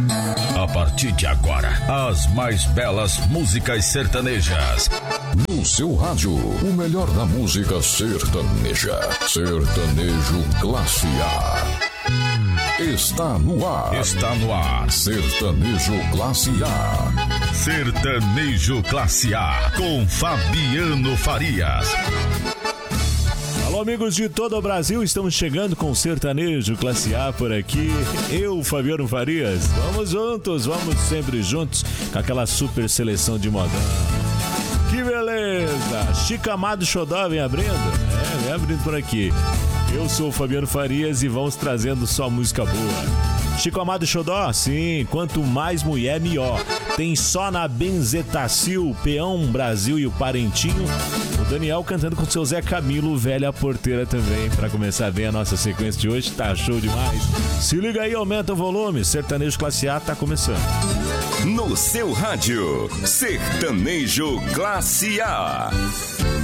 A partir de agora, as mais belas músicas sertanejas. No seu rádio, o melhor da música sertaneja. Sertanejo Classe A. Está no ar. Está no ar. Sertanejo Classe A. Sertanejo Classe A. Com Fabiano Farias. Alô, amigos de todo o Brasil, estamos chegando com o Sertanejo Classe A por aqui. Eu, Fabiano Farias, vamos juntos, vamos sempre juntos com aquela super seleção de modão. Que beleza! Chico Amado Xodó vem abrindo? Vem abrindo por aqui. Eu sou o Fabiano Farias e vamos trazendo só música boa. Chico Amado Xodó, sim, quanto mais mulher, melhor. Tem só na Benzetacil, Peão, Brasil e o Parentinho. O Daniel cantando com seu Zé Camilo, Velha Porteira também. Pra começar bem a nossa sequência de hoje, tá show demais. Se liga aí, aumenta o volume. Sertanejo Classe A tá começando. No seu rádio, Sertanejo Classe A.